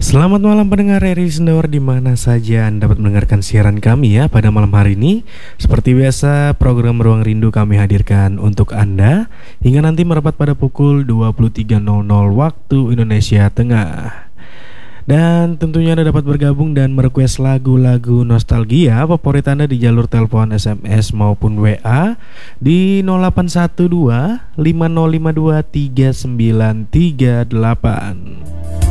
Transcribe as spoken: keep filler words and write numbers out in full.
Selamat malam pendengar R R I Sendawa di mana saja Anda dapat mendengarkan siaran kami ya pada malam hari ini. Seperti biasa, program Ruang Rindu kami hadirkan untuk Anda hingga nanti merapat pada pukul dua puluh tiga nol nol waktu Indonesia Tengah. Dan tentunya Anda dapat bergabung dan merequest lagu-lagu nostalgia favorit Anda di jalur telepon, S M S maupun W A di nol delapan satu dua lima nol lima dua tiga sembilan tiga delapan.